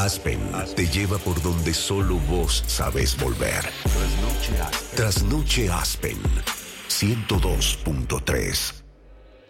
Aspen te lleva por donde solo vos sabés volver. Trasnoche Aspen 102.3.